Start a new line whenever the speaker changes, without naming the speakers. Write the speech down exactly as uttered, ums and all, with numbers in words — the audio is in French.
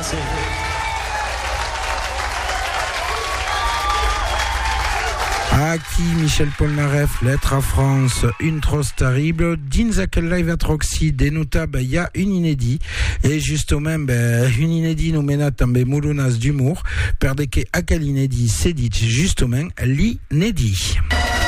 Merci.
Aki, Michel Polnareff, Lettre à France, une trosse terrible. Dins aquel live à Troxy, dénota, ben, il y a une inédit. Et justement, ben, une inédit nous mena també moulonas d'humour. Perdeke aquel inédit, c'est dit justement l'inédit.